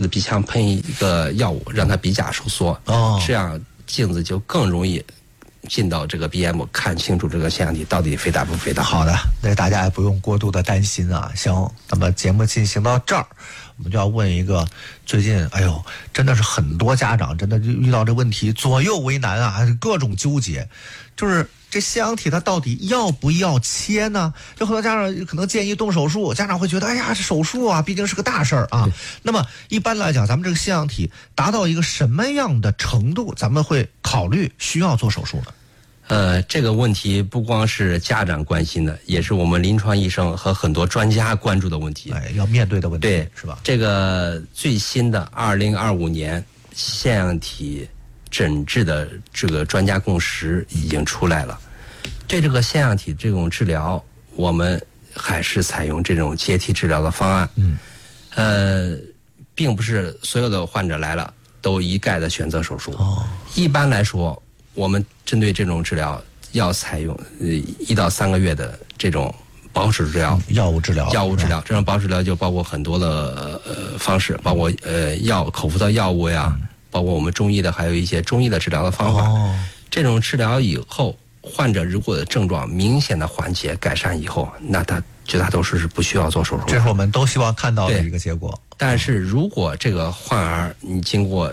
的鼻腔喷一个药物，让它鼻甲收缩，这样镜子就更容易进到这个鼻咽部，看清楚这个腺样体到底肥大不肥大。 好的，那大家也不用过度的担心啊。行，那么节目进行到这儿，我们就要问一个，最近真的是很多家长真的遇到这问题左右为难啊，各种纠结，就是这腺样体它到底要不要切呢？有很多家长可能建议动手术，家长会觉得这手术啊毕竟是个大事儿啊。那么一般来讲，咱们这个腺样体达到一个什么样的程度，咱们会考虑需要做手术呢？ 这个问题不光是家长关心的，也是我们临床医生和很多专家关注的问题。 要面对的问题， 对， 是吧？ 这个最新的2025年腺样体诊治的这个专家共识已经出来了。对这个腺样体这种治疗，我们还是采用这种阶梯治疗的方案。并不是所有的患者来了都一概的选择手术。一般来说，我们针对这种治疗要采用1到3个月的这种保守治疗， 药物治疗。 这种保守治疗就包括很多的方式，包括口服的药物呀，包括我们中医的，还有一些中医的治疗的方法。这种治疗以后，患者如果症状明显的缓解改善以后，那他绝大多数是不需要做手术的。 这是我们都希望看到的一个结果。 但是如果这个患儿你经过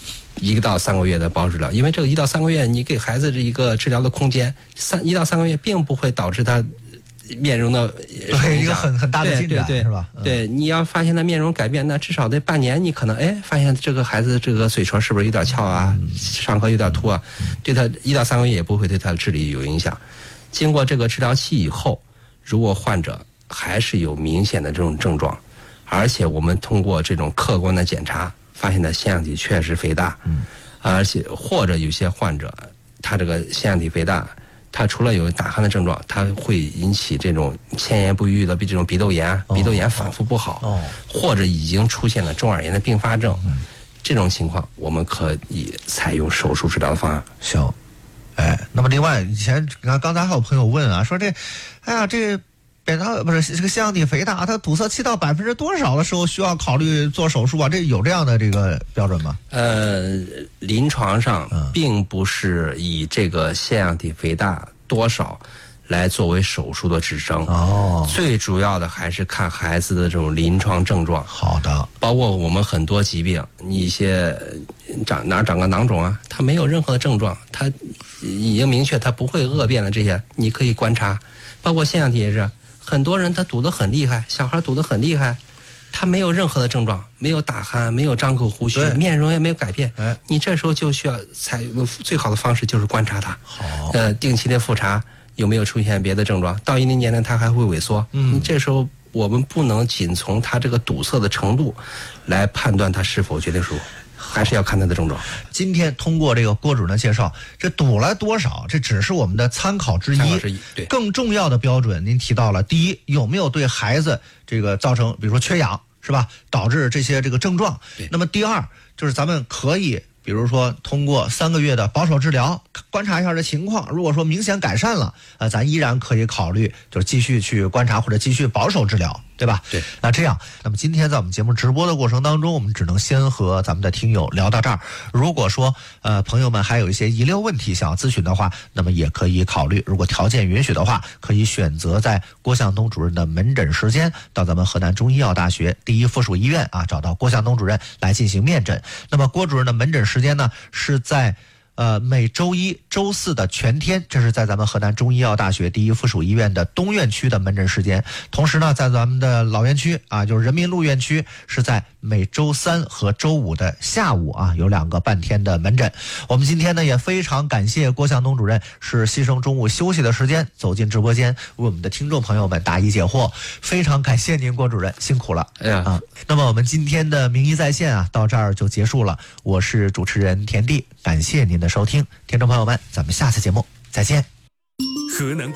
1到3个月的保守治疗，因为这个1到3个月你给孩子这一个治疗的空间，1到3个月并不会导致他面容的一个很大的进展，是吧？ 对，你要发现他面容改变，那至少得半年，你可能发现这个孩子这个嘴唇是不是有点翘啊，上颌有点凸啊，对他1到3个月也不会对他的智力有影响。经过这个治疗期以后，如果患者还是有明显的这种症状，而且我们通过这种客观的检查发现的腺样体确实肥大，而且或者有些患者他这个腺样体肥大，他除了有打鼾的症状，他会引起这种千言不愈的这种鼻窦炎，鼻窦炎反复不好，或者已经出现了中耳炎的并发症，这种情况我们可以采用手术治疗的方案。 行，那么另外以前你看刚才还有朋友问啊，说这扁桃不是这个腺样体肥大，它堵塞气道多少的时候需要考虑做手术啊？这有这样的这个标准吗？ 临床上并不是以这个腺样体肥大多少来作为手术的指征。最主要的还是看孩子的这种临床症状。 好的， 包括我们很多疾病，你一些哪长个囊肿啊，它没有任何的症状，它已经明确它不会恶变了，这些你可以观察。包括腺样体也是。很多人他堵得很厉害，小孩堵得很厉害，他没有任何的症状，没有打鼾，没有张口呼吸，面容也没有改变。你这时候就需要采用最好的方式就是观察他，定期的复查有没有出现别的症状。到一定年龄他还会萎缩，你这时候我们不能仅从他这个堵塞的程度来判断他是否决定手术。还是要看他的症状。 今天通过这个郭主任的介绍，这堵了多少，这只是我们的参考之一。 对， 更重要的标准您提到了，第一，有没有对孩子这个造成，比如说缺氧，是吧？导致这些这个症状。那么第二，就是咱们可以比如说通过3个月的保守治疗观察一下这情况，如果说明显改善了，咱依然可以考虑就是继续去观察或者继续保守治疗，对吧？ 对。 那这样，那么今天在我们节目直播的过程当中，我们只能先和咱们的听友聊到这儿。如果说朋友们还有一些遗留问题想要咨询的话，那么也可以考虑，如果条件允许的话，可以选择在郭向东主任的门诊时间到咱们河南中医药大学第一附属医院找到郭向东主任来进行面诊。那么郭主任的门诊时间呢是在每周一、周四的全天，这是在咱们河南中医药大学第一附属医院的东院区的门诊时间。同时呢，在咱们的老院区就是人民路院区，是在每周三和周五的下午有2个半天的门诊。我们今天呢也非常感谢郭向东主任，是牺牲中午休息的时间走进直播间为我们的听众朋友们答疑解惑，非常感谢您，郭主任辛苦了。那么我们今天的名医在线到这儿就结束了。我是主持人田地，感谢您的收听，听众朋友们，咱们下次节目再见。 河南广播电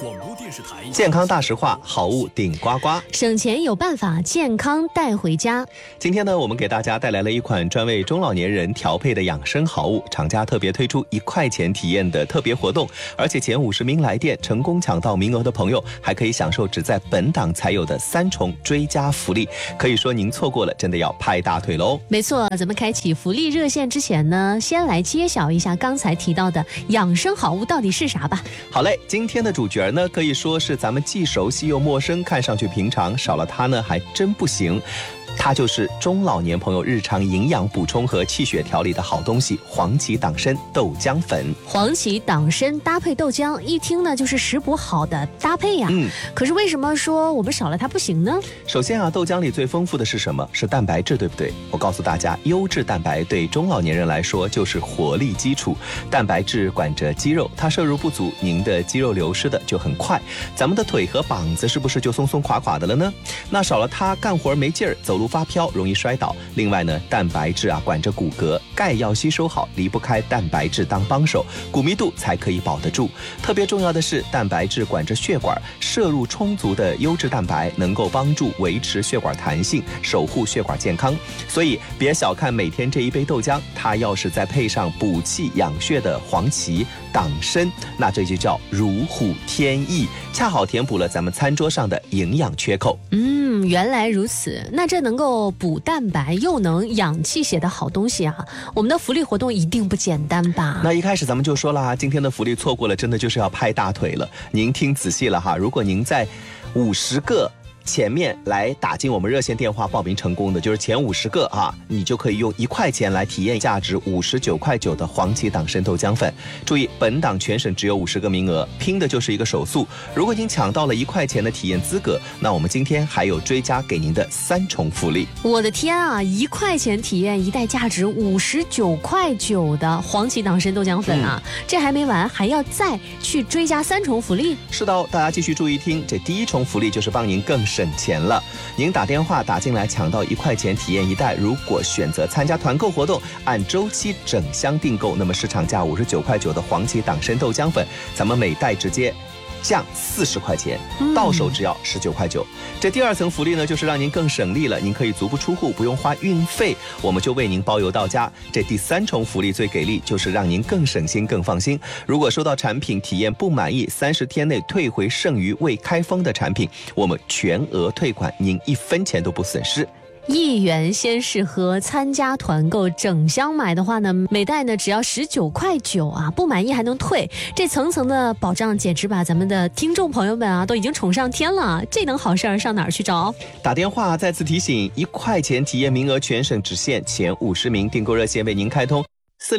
健康大实话，好物顶呱呱， 省钱有办法，健康带回家。 今天呢，我们给大家带来了一款专为中老年人调配的养生好物，厂家特别推出1块钱体验的特别活动，而且前50名来电成功抢到名额的朋友，还可以享受只在本档才有的3重追加福利。可以说您错过了，真的要拍大腿喽！ 没错，咱们开启福利热线之前呢，先来揭晓一下刚才提到的养生好物到底是啥吧。 好嘞，今天的主角呢，可以说是咱们既熟悉又陌生，看上去平常，少了它呢还真不行。它就是中老年朋友日常营养补充和气血调理的好东西——黄芪党参豆浆粉。 黄芪党参搭配豆浆，一听呢就是食补好的搭配呀。可是为什么说我们少了它不行呢？ 首先啊，豆浆里最丰富的是什么？是蛋白质，对不对？我告诉大家，优质蛋白对中老年人来说就是活力基础。蛋白质管着肌肉，它摄入不足，您的肌肉流失的就很快。咱们的腿和膀子是不是就松松垮垮的了呢？那少了它，干活没劲儿，走路发飘，容易摔倒。另外呢，蛋白质啊管着骨骼，钙要吸收好，离不开蛋白质当帮手，骨密度才可以保得住。特别重要的是，蛋白质管着血管，摄入充足的优质蛋白能够帮助维持血管弹性，守护血管健康。所以别小看每天这一杯豆浆，它要是再配上补气养血的黄芪、党参，那这就叫如虎添翼，恰好填补了咱们餐桌上的营养缺口。 原来如此，那这能够补蛋白又能养气血的好东西啊，我们的福利活动一定不简单吧？ 那一开始咱们就说了，今天的福利错过了，真的就是要拍大腿了。您听仔细了哈，如果您在50个前面来打进我们热线电话报名成功的，就是前50个啊，你就可以用1块钱来体验价值59.9块的黄芪党参豆浆粉。注意，本档全省只有50个名额，拼的就是一个手速。如果您抢到了1块钱的体验资格，那我们今天还有追加给您的3重福利。 我的天啊，1块钱体验一袋价值59.9块的黄芪党参豆浆粉啊，这还没完，还要再去追加3重福利。 是的，大家继续注意听，这第1重福利就是帮您更省钱了。您打电话打进来抢到1块钱体验1袋，如果选择参加团购活动，按周期整箱订购，那么市场价59.9块的黄芪党参豆浆粉，咱们每袋直接降40块钱，到手只要19.9块。这第2层福利呢，就是让您更省力了，您可以足不出户，不用花运费，我们就为您包邮到家。这第3重福利最给力，就是让您更省心更放心。如果收到产品体验不满意，30天内退回剩余未开封的产品，我们全额退款，您1分钱都不损失。 1元先试喝，参加团购整箱买的话呢，每袋呢只要19.9块啊，不满意还能退，这层层的保障简直把咱们的听众朋友们啊都已经宠上天了。这等好事儿上哪儿去找？ 打电话再次提醒，1块钱体验名额全省只限前50名，订购热线为您开通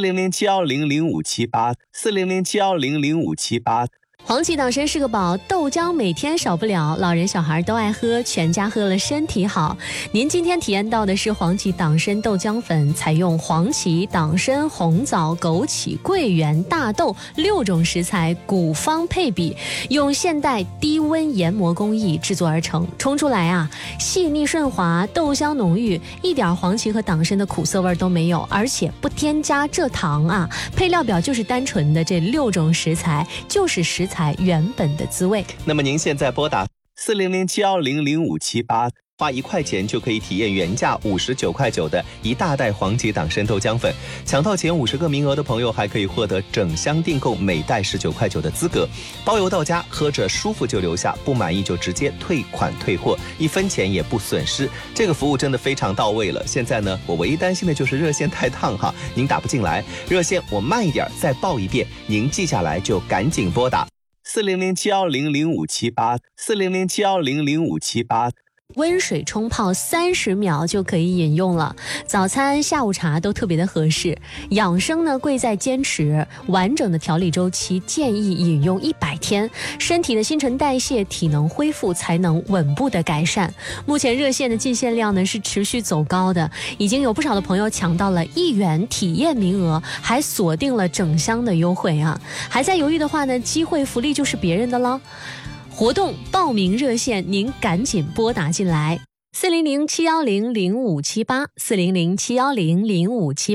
400710057840071005788。 黄芪党参是个宝，豆浆每天少不了，老人小孩都爱喝，全家喝了身体好。您今天体验到的是黄芪党参豆浆粉，采用黄芪、党参、红枣、枸杞、桂圆、大豆6种食材古方配比，用现代低温研磨工艺制作而成，冲出来啊细腻顺滑，豆香浓郁，一点黄芪和党参的苦涩味都没有，而且不添加蔗糖啊。配料表就是单纯的这6种食材，就是食材原本的滋味。 那么您现在拨打40071005788，花1块钱就可以体验原价59.9块的一大袋黄芪党参豆浆粉。抢到前50个名额的朋友，还可以获得整箱订购每袋19.9块的资格，包邮到家，喝着舒服就留下，不满意就直接退款退货，1分钱也不损失。这个服务真的非常到位了。现在呢，我唯一担心的就是热线太烫哈，您打不进来，热线我慢一点再报一遍，您记下来就赶紧拨打400710057840071005788。 温水冲泡30秒就可以饮用了，早餐下午茶都特别的合适。养生呢贵在坚持，完整的调理周期建议饮用100天，身体的新陈代谢体能恢复才能稳步的改善。目前热线的进线量呢是持续走高的，已经有不少的朋友抢到了1元体验名额，还锁定了整箱的优惠啊！还在犹豫的话呢，机会福利就是别人的了。活动报名热线您赶紧拨打进来，40071000578，40071000578。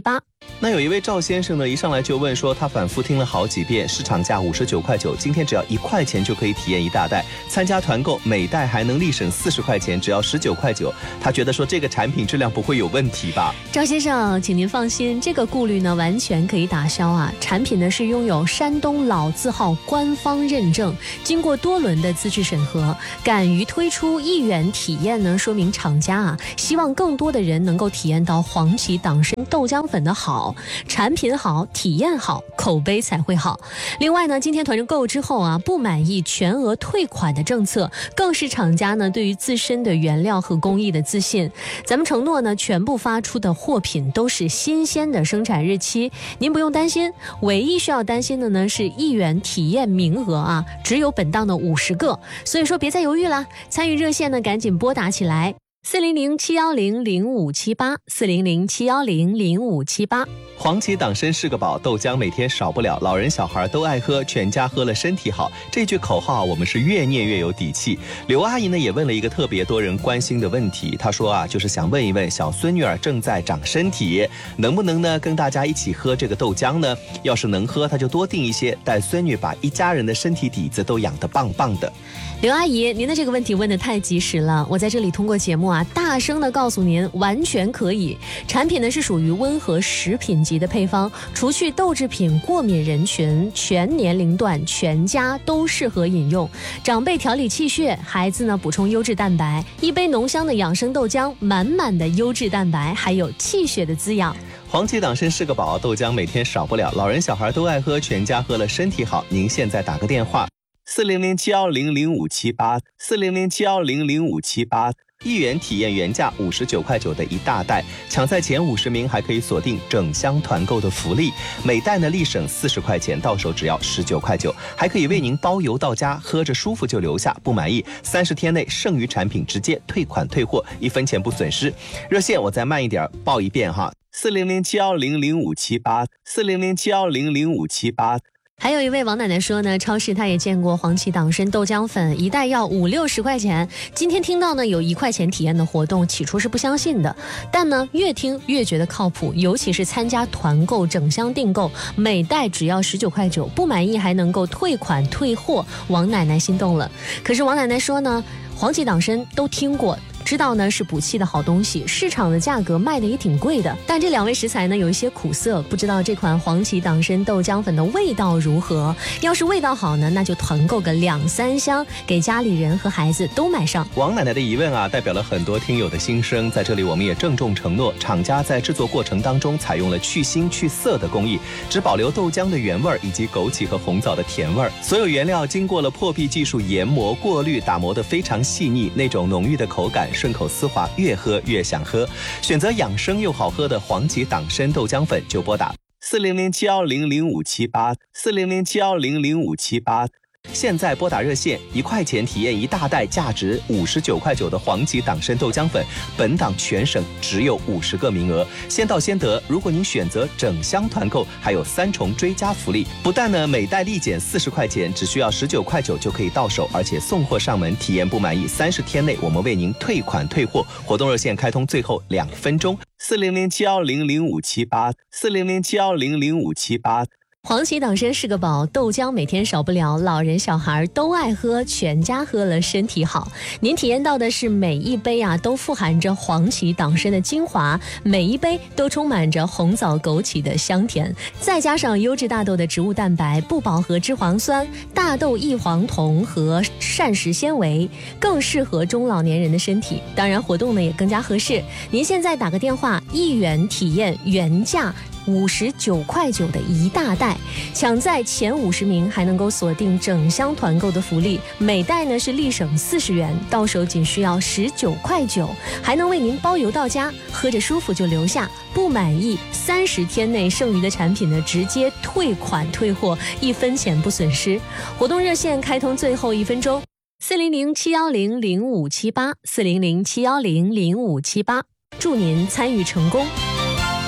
那有一位赵先生呢，一上来就问说，他反复听了好几遍，市场价59.9块，今天只要1块钱就可以体验一大袋，参加团购每袋还能立省40块钱，只要19.9块，他觉得说这个产品质量不会有问题吧？ 赵先生，请您放心，这个顾虑呢完全可以打消啊。产品呢是拥有山东老字号官方认证，经过多轮的资质审核，敢于推出1元体验呢，说明厂家啊希望更多的人能够体验到黄芪党参豆浆粉的好，产品好，体验好，口碑才会好。另外呢，今天团购之后啊，不满意全额退款的政策，更是厂家呢对于自身的原料和工艺的自信。咱们承诺呢，全部发出的货品都是新鲜的生产日期，您不用担心。唯一需要担心的呢是1元体验名额啊，只有本档的50个，所以说别再犹豫了，参与热线呢赶紧拨打起来。400-710-0578 400-710-0578。 黄芪党参是个宝，豆浆每天少不了，老人小孩都爱喝，全家喝了身体好。这句口号我们是越念越有底气。刘阿姨呢也问了一个特别多人关心的问题，她说啊，就是想问一问小孙女儿正在长身体，能不能呢跟大家一起喝这个豆浆呢？要是能喝，她就多订一些，带孙女把一家人的身体底子都养得棒棒的。 刘阿姨，您的这个问题问得太及时了，我在这里通过节目啊，大声的告诉您，完全可以。产品呢是属于温和食品级的配方，除去豆制品过敏人群，全年龄段全家都适合饮用。长辈调理气血，孩子呢补充优质蛋白，一杯浓香的养生豆浆，满满的优质蛋白，还有气血的滋养。 黄芪党参是个宝，豆浆每天少不了，老人小孩都爱喝，全家喝了身体好。您现在打个电话400-710-0578 400-710-0578， 1元体验原价59.9块的一大袋，抢在前50名还可以锁定整箱团购的福利，每袋呢立省40块钱，到手只要19.9块，还可以为您包邮到家，喝着舒服就留下，不满意30天内剩余产品直接退款退货，1分钱不损失。热线我再慢一点报一遍哈，400-710-0578 400-710-0578。 还有一位王奶奶说呢，超市她也见过黄芪党参豆浆粉，一袋要50-60块钱。今天听到呢有1块钱体验的活动，起初是不相信的，但呢越听越觉得靠谱，尤其是参加团购整箱订购，每袋只要19.9块，不满意还能够退款退货，王奶奶心动了。可是王奶奶说呢，黄芪党参都听过，知道呢是补气的好东西，市场的价格卖的也挺贵的，但这2味食材呢有一些苦涩，不知道这款黄芪党参豆浆粉的味道如何。要是味道好呢，那就团购个2-3箱，给家里人和孩子都买上。 王奶奶的疑问啊，代表了很多听友的心声，在这里我们也郑重承诺，厂家在制作过程当中采用了去腥去涩的工艺，只保留豆浆的原味以及枸杞和红枣的甜味，所有原料经过了破壁技术研磨过滤，打磨得非常细腻，那种浓郁的口感顺口丝滑，越喝越想喝。选择养生又好喝的黄芪党参豆浆粉，就拨打400-710-0578 400-710-0578。现在拨打热线，1块钱体验一大袋价值59.9块的黄芪党参豆浆粉，本档全省只有50个名额，先到先得。如果您选择整箱团购，还有3重追加福利，不但呢每袋立减40块钱，只需要19.9块就可以到手，而且送货上门，体验不满意30天内我们为您退款退货。活动热线开通最后2分钟，400-710-0578 400-710-0578。 黄芪党参是个宝，豆浆每天少不了，老人小孩都爱喝，全家喝了身体好。您体验到的是每一杯啊都富含着黄芪党参的精华，每一杯都充满着红枣枸杞的香甜，再加上优质大豆的植物蛋白、不饱和脂肪酸、大豆异黄酮和膳食纤维，更适合中老年人的身体。当然活动呢也更加合适，您现在打个电话，1元体验原价59.9块的一大袋，抢在前50名还能够锁定整箱团购的福利，每袋呢是立省40元，到手仅需要19.9块，还能为您包邮到家，喝着舒服就留下，不满意30天内剩余的产品呢直接退款退货，1分钱不损失。活动热线开通最后1分钟，400-710-0578 400-710-0578，祝您参与成功。